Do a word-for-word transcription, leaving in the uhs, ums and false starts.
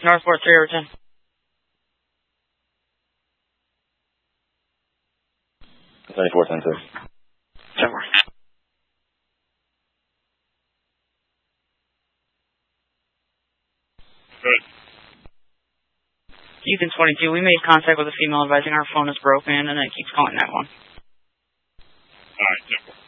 Northport three over ten. ninety-four ten six. ten four. Good. Ethan twenty-two, we made contact with a female advising our phone is broken, and then it keeps calling that one. Alright, ten four.